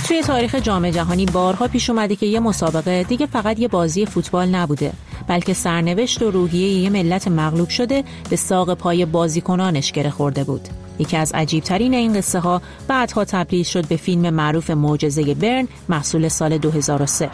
توی تاریخ جام جهانی بارها پیش اومده که یه مسابقه دیگه فقط یه بازی فوتبال نبوده، بلکه سرنوشت و روحیه یه ملت مغلوب شده به ساق پای بازیکنانش گره خورده بود. یکی از عجیب‌ترین این قصه ها بعدها تبدیل شد به فیلم معروف معجزه برن محصول سال 2003.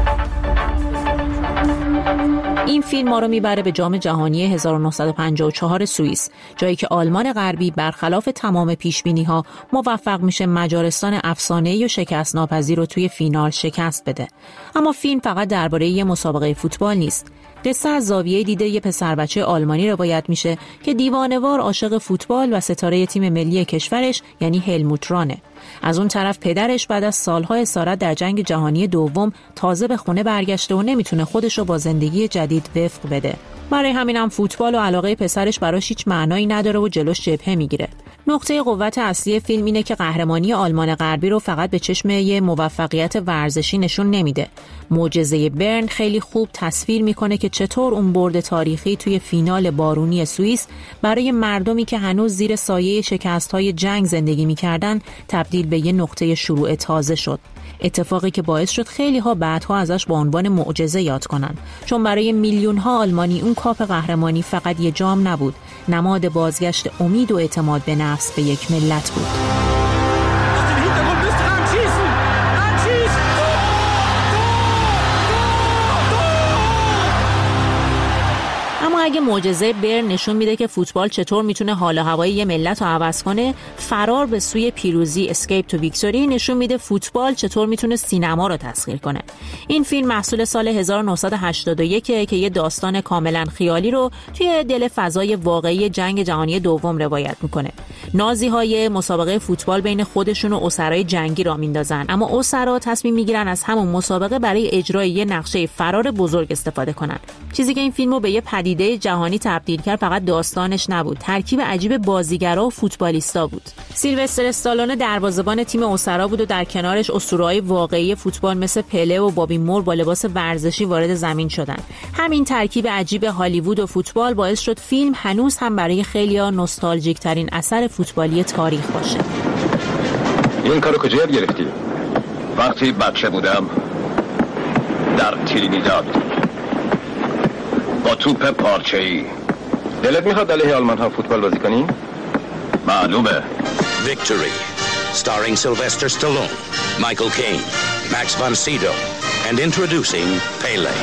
این فیلم ما رو میبره به جام جهانی 1954 سوئیس، جایی که آلمان غربی برخلاف تمام پیشبینی‌ها موفق میشه مجارستان افسانه‌ای و شکست ناپذیر رو توی فینال شکست بده. اما فیلم فقط درباره یه مسابقه فوتبال نیست. قصه از زاویه دیده یه پسر بچه آلمانی روایت میشه که دیوانه‌وار عاشق فوتبال و ستاره تیم ملی کشورش یعنی هلموت رانه. از اون طرف پدرش بعد از سالها اسارت در جنگ جهانی دوم تازه به خونه برگشته و نمیتونه خودش رو با زندگی جدید وفق بده. برای همینم فوتبال و علاقه پسرش براش هیچ معنایی نداره و جلوش جبهه میگیره. نقطه قوت اصلی فیلم اینه که قهرمانی آلمان غربی رو فقط به چشم یه موفقیت ورزشی نشون نمیده. معجزه برن خیلی خوب تصویر میکنه که چطور اون برد تاریخی توی فینال بارونی سوئیس برای مردمی که هنوز زیر سایه شکست‌های جنگ زندگی میکردن تبدیل به یه نقطه شروع تازه شد. اتفاقی که باعث شد خیلی ها بعدها ازش با عنوان معجزه یاد کنن، چون برای میلیون ها آلمانی اون کاپ قهرمانی فقط یه جام نبود، نماد بازگشت امید و اعتماد به نفس به یک ملت بود. اما اگه معجزه برن نشون میده که فوتبال چطور میتونه حال و هوای یه ملت رو عوض کنه، فرار به سوی پیروزی اسکیپ تو ویکتوری نشون میده فوتبال چطور میتونه سینما رو تسخیر کنه. این فیلم محصول سال 1981 که یه داستان کاملا خیالی رو توی دل فضای واقعی جنگ جهانی دوم روایت میکنه. نازی‌های مسابقه فوتبال بین خودشون و اسرای جنگی را میندازن، اما اسرا تصمیم میگیرن از همون مسابقه برای اجرای یه نقشه فرار بزرگ استفاده کنن. چیزی که این فیلمو به یه پدیده جهانی تبدیل کرد فقط داستانش نبود، ترکیب عجیب بازیگرا و فوتبالیستا بود. سیلوستر استالونه دروازه‌بان تیم اسرا بود و در کنارش اسطوره‌های واقعی فوتبال مثل پله و بابی مور با لباس ورزشی وارد زمین شدن. همین ترکیب عجیب هالیوود و فوتبال باعث شد فیلم هنوز هم برای خیلی‌ها نوستالژیک ترین اثر فوتبالی تاریخ باشه. این کارو کجا یاد گرفتی؟ وقتی بچه بودم در ترینیداد با توپ پارچه‌ای. دلت میخواد علیه آلمان ها فوتبال بازی کنی؟ معلومه. Victory, starring Sylvester Stallone, Michael Caine, Max von Sydow, and introducing Pele.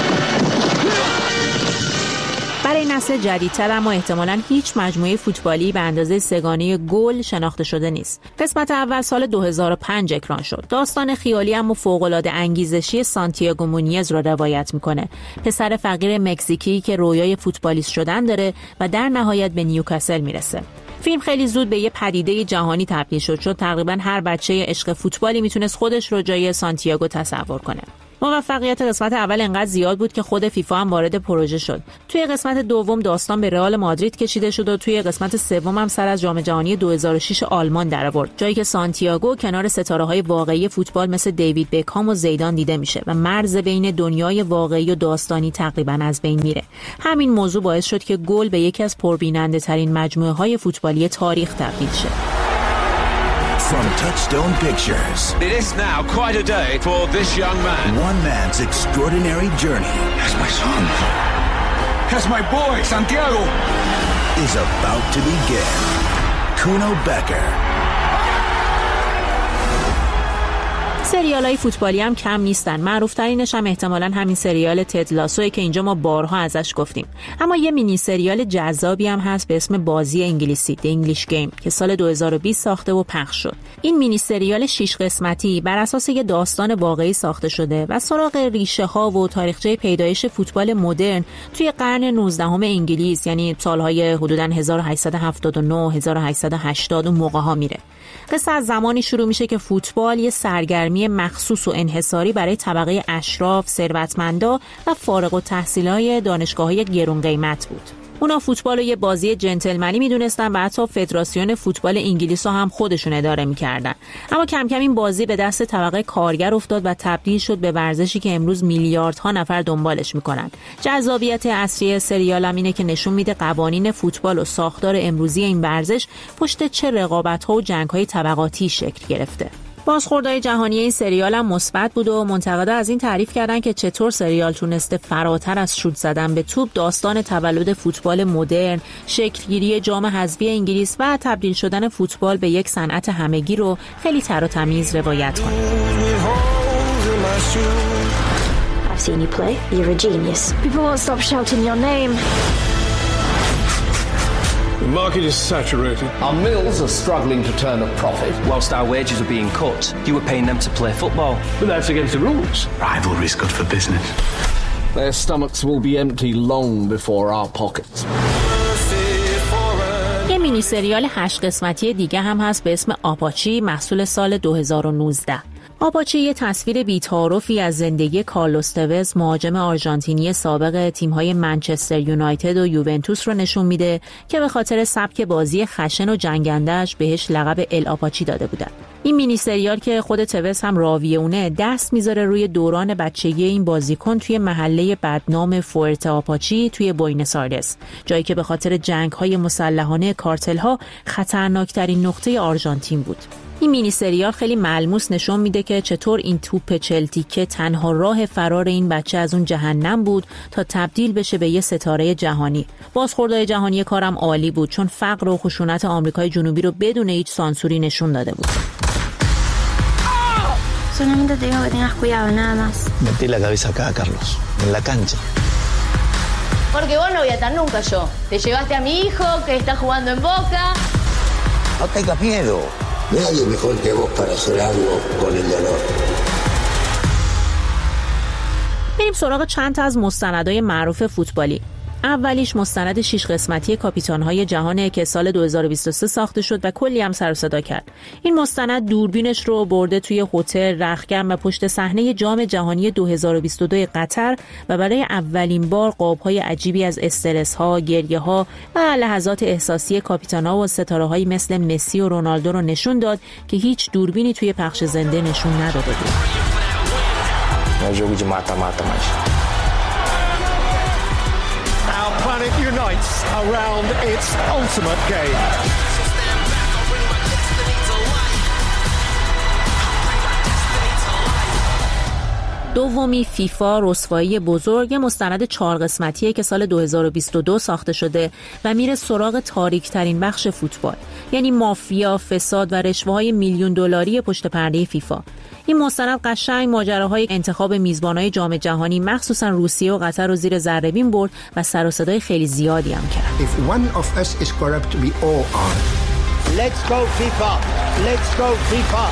برای نسل جدیدتر اما احتمالاً هیچ مجموعه فوتبالی به اندازه سگانه گل شناخته شده نیست. قسمت اول سال 2005 اکران شد. داستان خیالی اما فوق‌العاده انگیزشی سانتیاگو مونیز رو روایت میکنه. پسر فقیر مکزیکی که رویای فوتبالیست شدن داره و در نهایت به نیوکاسل میرسه. فیلم خیلی زود به یه پدیده جهانی تبدیل شد، چون تقریباً هر بچه عشق فوتبالی میتونست خودش رو جای سانتیاگو تصور کنه. موفقیت قسمت اول انقدر زیاد بود که خود فیفا هم وارد پروژه شد. توی قسمت دوم داستان به رئال مادرید کشیده شد و توی قسمت سوم هم سر از جام جهانی 2006 آلمان درآورد، جایی که سانتیاگو کنار ستاره‌های واقعی فوتبال مثل دیوید بکهام و زیدان دیده میشه و مرز بین دنیای واقعی و داستانی تقریباً از بین میره. همین موضوع باعث شد که گل به یکی از پربیننده‌ترین مجموعه‌های فوتبالی تاریخ تبدیل شه. From Touchstone Pictures. It is now quite a day for this young man. One man's extraordinary journey. That's my son. That's my boy, Santiago. Is about to begin. Kuno Becker. سریال‌های فوتبالی هم کم نیستن. معروف‌ترینش هم احتمالاً همین سریال تد لاسوئه که اینجا ما بارها ازش گفتیم. اما یه مینی سریال جذابی هم هست به اسم بازی انگلیسی The English Game که سال 2020 ساخته و پخش شد. این مینی سریال 6 قسمتی بر اساس یه داستان واقعی ساخته شده و سراغ ریشه‌ها و تاریخچه پیدایش فوتبال مدرن توی قرن 19 انگلیس، یعنی سال‌های حدوداً 1879 1880 اون موقع‌ها میره. قصه از زمانی شروع میشه که فوتبال یه سرگرمی مخصوص و انحصاری برای طبقه اشراف، ثروتمندا و فارغ التحصیلای دانشگاه‌های گرون قیمت بود. اونا فوتبال رو یه بازی جنتلمنی میدونستن و حتی فدراسیون فوتبال انگلیس رو هم خودشون اداره میکردن. اما کم کم این بازی به دست طبقه کارگر افتاد و تبدیل شد به ورزشی که امروز میلیاردها نفر دنبالش میکنن. جذابیت اصلی سریال هم اینه که نشون میده قوانین فوتبال و ساختار امروزی این ورزش پشت چه رقابت‌ها و جنگ‌های طبقاتی شکل گرفته. بازخوردهای جهانی این سریال هم مثبت بود و منتقدا از این تعریف کردن که چطور سریال تونسته فراتر از شوت زدن به توپ داستان تولد فوتبال مدرن، شکلگیری جام حذفی انگلیس و تبدیل شدن فوتبال به یک صنعت همگی رو خیلی تر و تمیز روایت کنه. I've seen you play. You're a genius. People won't stop shouting your name. The market is saturated. Our mills are struggling to turn a profit. Whilst our wages are being cut, you were paying them to play football. But that's against the rules. Rivalry's good for business. Their stomachs will be empty long before our pockets. یه مینی سریال 8 قسمتی دیگه هم هست به اسم آپاچی، محصول سال 2019. آپاچی یه تصویر بی‌تعارفی از زندگی کارلوس توز، مهاجم آرژانتینی سابق تیم‌های منچستر یونایتد و یوونتوس رو نشون میده که به خاطر سبک بازی خشن و جنگنده‌اش بهش لقب ال آپاچی داده بودن. این مینی سریال که خود توز هم راویونه دست میذاره روی دوران بچگی این بازیکن توی محله بدنام فورت آپاچی توی بوینس آیرس، جایی که به خاطر جنگ‌های مسلحانه کارتل‌ها خطرناکترین نقطه آرژانتین بود. این مینی سریال خیلی ملموس نشون میده که چطور این توپ چلتیکه تنها راه فرار این بچه از اون جهنم بود تا تبدیل بشه به یه ستاره جهانی. بازخوردهای جهانی کارم عالی بود چون فقر و خشونت آمریکای جنوبی رو بدون هیچ سانسوری نشون داده بود. Solamente te digo que tengas cuidado, nada más. Metí la cabeza acá, Carlos, en la cancha. Porque vos no voy a estar nunca yo. Te llevaste a mi hijo que está jugando en Boca. No tengas miedo. Nadie mejor que vos para hacer algo con el dolor. بریم سراغ چند تا از مستندهای معروف فوتبالی. اولیش مستند 6 قسمتی کاپیتان‌های جهانه که سال 2023 ساخته شد و کلی هم سر و صدا کرد. این مستند دوربینش رو برده توی هتل رختکن و پشت صحنه جام جهانی 2022 قطر و برای اولین بار قاب‌های عجیبی از استرس‌ها، گریه‌ها و لحظات احساسی کاپیتان‌ها و ستاره‌هایی مثل مسی و رونالدو رو نشون داد که هیچ دوربینی توی پخش زنده نشون نداده بود. Planet unites around its ultimate game. دومی فیفا رسوایی بزرگ، مستند 4 قسمتیه که سال 2022 ساخته شده و میره سراغ تاریک‌ترین بخش فوتبال، یعنی مافیا، فساد و رشوه‌های میلیون دلاری پشت پرده فیفا. این مستند قشنگ ماجراهای انتخاب میزبانای جام جهانی مخصوصا روسیه و قطر رو زیر ذره‌بین برد و سر و صدای خیلی زیادی هم کرد. If one of us is corrupt, we all are. Let's go FIFA. Let's go FIFA.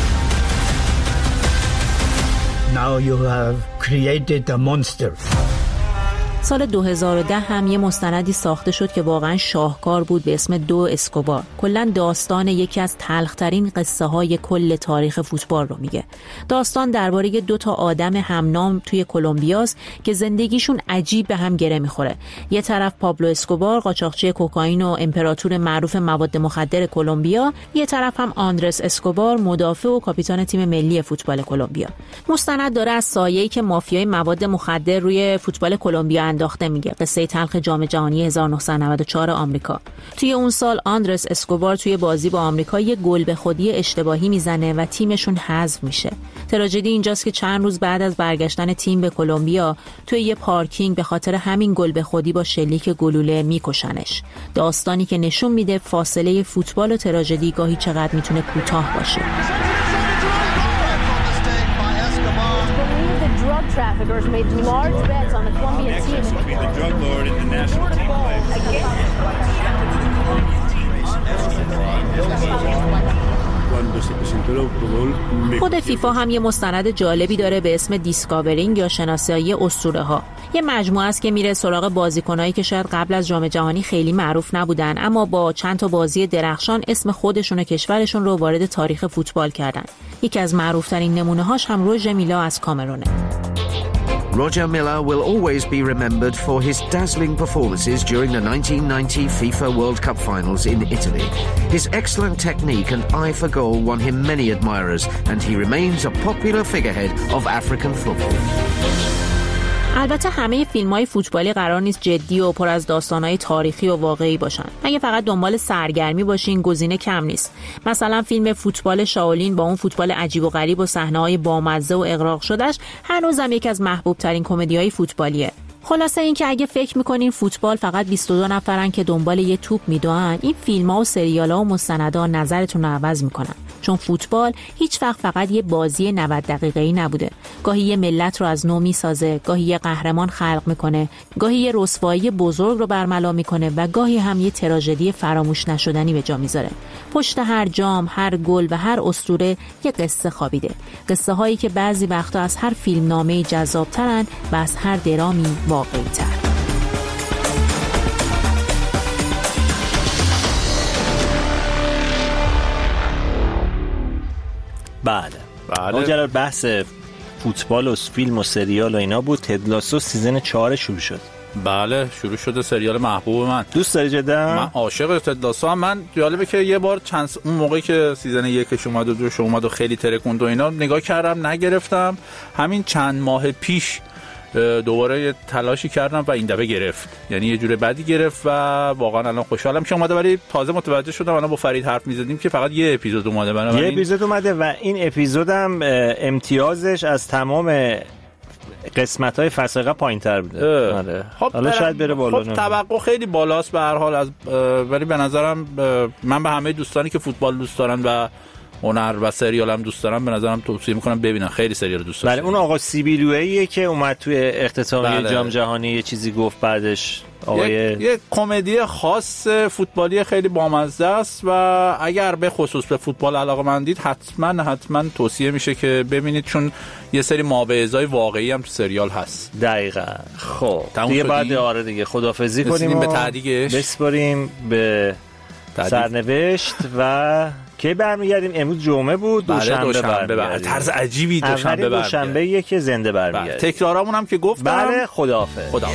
Now you have created a monster. سال 2010 هم یه مستندی ساخته شد که واقعا شاهکار بود به اسم دو اسکوبار. کلاً داستان یکی از تلخ‌ترین قصه های کل تاریخ فوتبال رو میگه. داستان درباره 2 تا آدم همنام توی کلمبیاست که زندگیشون عجیب به هم گره میخوره. یه طرف پابلو اسکوبار، قاچاقچی کوکائین و امپراتور معروف مواد مخدر کلمبیا، یه طرف هم آندرس اسکوبار، مدافع و کاپیتان تیم ملی فوتبال کلمبیا. مستند داره از سایه‌ای که مافیای مواد مخدر روی فوتبال کلمبیا انداخته میگه. قصه تلخ جام جهانی 1994 آمریکا. توی اون سال آندرس اسکوبار توی بازی با آمریکا یه گل به خودی اشتباهی میزنه و تیمشون حذف میشه. تراژدی اینجاست که چند روز بعد از برگشتن تیم به کلمبیا توی یه پارکینگ به خاطر همین گل به خودی با شلیک گلوله میکشنش. داستانی که نشون میده فاصله فوتبال و تراژدی گاهی چقدر میتونه کوتاه باشه. Traffickers made large bets on the Colombian team. The drug lord in the national team خود فیفا هم یه مستند جالبی داره به اسم دیسکاورینگ یا شناسایی اسطوره ها. یه مجموعه است که میره سراغ بازیکنایی که شاید قبل از جام جهانی خیلی معروف نبودن اما با چند تا بازی درخشان اسم خودشون و کشورشون رو وارد تاریخ فوتبال کردن. یکی از معروفترین نمونه‌هاش هم روژر میلا از کامرونه. Roger Milla will always be remembered for his dazzling performances during the 1990 FIFA World Cup finals in Italy. His excellent technique and eye for goal won him many admirers, and he remains a popular figurehead of African football. البته همه فیلم‌های فوتبالی قرار نیست جدی و پر از داستان‌های تاریخی و واقعی باشن. اگه فقط دنبال سرگرمی باشین گزینه کم نیست. مثلا فیلم فوتبال شائولین با اون فوتبال عجیب و غریب و صحنه‌های بامزه و اغراق شدهش هنوزم یکی از محبوب‌ترین کمدی‌های فوتبالیه. خلاصه این که اگه فکر میکنین فوتبال فقط 22 نفرن که دنبال یه توپ میدوئن، این فیلم‌ها و سریال‌ها و مستندها نظرتون رو عوض میکنن. چون فوتبال هیچ وقت فقط یه بازی 90 دقیقه‌ای نبوده. گاهی یه ملت رو از نو میسازه، گاهی یه قهرمان خلق میکنه، گاهی یه رسوایی بزرگ رو برملا میکنه و گاهی هم یه تراژدی فراموش نشدنی به جا میذاره. پشت هر جام، هر گل و هر اسطوره یه قصه خوابیده. قصه هایی که بعضی وقتا از هر فیلمنامه‌ای جذاب‌ترن و از هر درامی واقعی‌تر. بله. اگر بحث فوتبال و فیلم و سریال و اینا بود، تد لاسو سیزن 4 شروع شد. بله شروع شده، سریال محبوب من. دوست داری جدا؟ من عاشق تد لاسو هم. من جالبه که یه بار اون موقعی که سیزن 1 اومد و 2 اومد و خیلی ترکوند و اینا نگاه کردم نگرفتم. همین چند ماه پیش دوباره یه تلاشی کردم و این دفعه گرفت، یعنی یه جوره بدی گرفت و واقعا الان خوشحالم که اومده. ولی تازه متوجه شدم الان با فرید حرف می‌زدیم که فقط یه اپیزود اومده. یه اپیزود اومده و این اپیزودم امتیازش از تمام قسمت‌های فصل پایین‌تر بوده. آره. حالا شاید بره بالا. خب توقع خیلی بالاست به هر حال از ولی به نظرم من به همه دوستانی که فوتبال دوست دارن و هنر و سریال هم دوست دارم به نظرم توصیه میکنم ببینن. خیلی سریال دوست دارم. بله اون آقا سیبیلوئیه که اومد توی اختتامیه جام جهانی یه چیزی گفت بعدش یه کمدی خاص فوتبالی خیلی بامزه است و اگر به خصوص به فوتبال علاقه‌مندید حتما توصیه میشه که ببینید، چون یه سری ماوعظه‌های واقعی هم تو سریال هست. دقیقاً. خب دیگه بعد آره دیگه خداحافظی کنیم به تعدیقش بسپاریم به سرنوشت و کی برمیگردیم؟ امروز جمعه بود، دوشنبه برمیگردیم. طرز عجیبی دوشنبه یه که زنده برمیگردیم. تکرارامون هم که گفتم. بله خداحافظ.